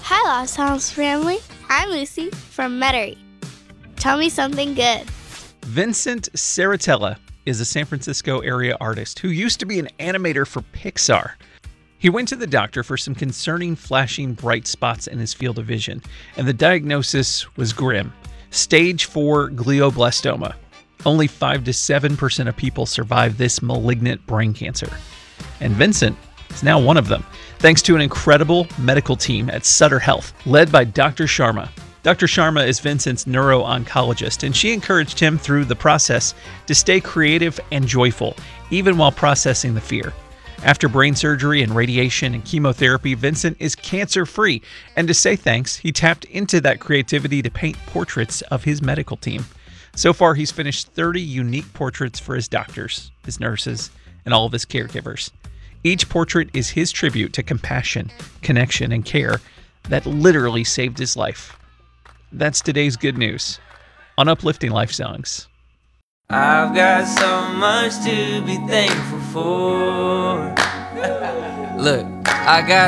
Hi, Lost House family. I'm Lucy from Metairie. Tell me something good. Vincent Saratella is a San Francisco area artist who used to be an animator for Pixar. He went to the doctor for some concerning flashing bright spots in his field of vision, and the diagnosis was grim. Stage 4 glioblastoma. Only 5 to 7% of people survive this malignant brain cancer. And Vincent is now one of them, thanks to an incredible medical team at Sutter Health, led by Dr. Sharma. Dr. Sharma is Vincent's neuro-oncologist, and she encouraged him through the process to stay creative and joyful, even while processing the fear. After brain surgery and radiation and chemotherapy, Vincent is cancer-free, and to say thanks, he tapped into that creativity to paint portraits of his medical team. So far, he's finished 30 unique portraits for his doctors, his nurses, and all of his caregivers. Each portrait is his tribute to compassion, connection, and care that literally saved his life. That's today's good news on Uplifting Life Songs. I've got so much to be thankful for. Look, I got